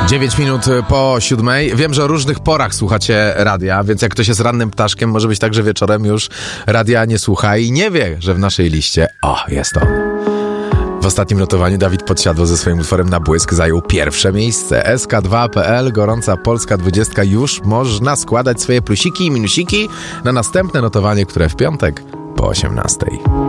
9 minut po 7. Wiem, że o różnych porach słuchacie radia, więc jak ktoś jest rannym ptaszkiem, może być tak, że wieczorem już radia nie słucha i nie wie, że w naszej liście, jest on. W ostatnim notowaniu Dawid Podsiadło ze swoim utworem Na błysk zajął pierwsze miejsce. SK2.pl, gorąca polska 20. Już można składać swoje plusiki i minusiki na następne notowanie, które w piątek po 18.